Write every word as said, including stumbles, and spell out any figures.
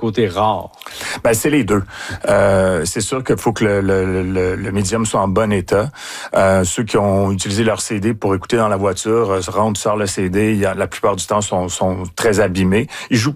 côté rare? Ben, c'est les deux. Euh, c'est sûr qu'il faut que le, le, le, le médium soit en bon état. Euh, ceux qui ont utilisé leur C D pour écouter dans la voiture, euh, se rendent, sort le C D, il y a, la plupart du temps sont, sont très abîmés. Ils jouent